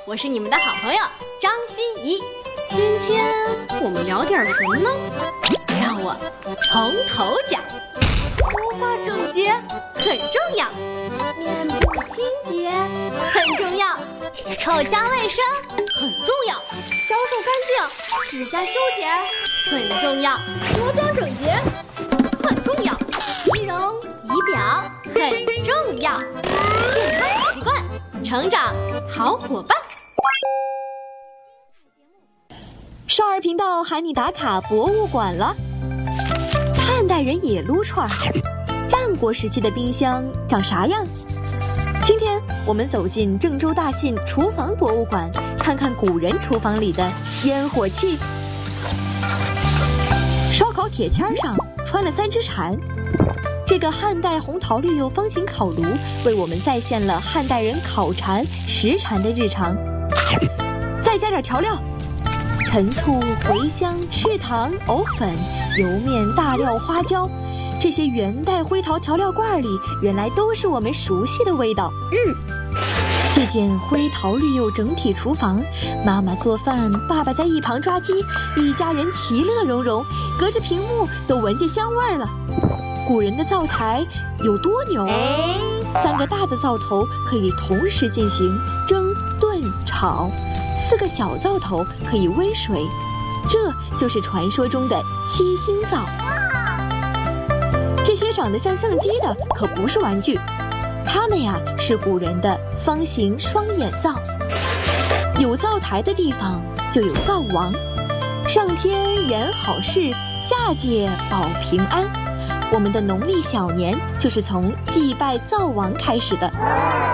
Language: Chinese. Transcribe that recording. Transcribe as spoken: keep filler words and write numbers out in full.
我是你们的好朋友张欣怡。今天我们聊点什么呢？让我从头讲。头发整洁很重要，面部清洁很重要，口腔卫生很重要，小手干净，指甲修剪很重要，着装整洁很重要，仪容仪表很重要，健康好习惯，成长好伙伴。 少儿频道喊你打卡博物馆了。汉代人也撸串，战国时期的冰箱长啥样？今天我们走进郑州大信厨房博物馆，看看古人厨房里的烟火气。烧烤铁签上穿了三只蝉，这个汉代红桃绿釉方形烤炉为我们再现了汉代人烤蝉食蝉的日常。再加点调料，陈醋、茴香、赤糖、藕粉、油面、大料、花椒，这些元代灰陶调料罐里原来都是我们熟悉的味道。嗯，这间灰陶绿釉整体厨房，妈妈做饭，爸爸在一旁抓鸡，一家人其乐融融，隔着屏幕都闻见香味了。古人的灶台有多牛？三个大的灶头可以同时进行蒸、炖、炒，四个小灶头可以煨水，这就是传说中的七星灶。这些长得像相机的可不是玩具，它们呀是古人的方形双眼灶。有灶台的地方就有灶王，上天言好事，下界保平安。我们的农历小年就是从祭拜灶王开始的。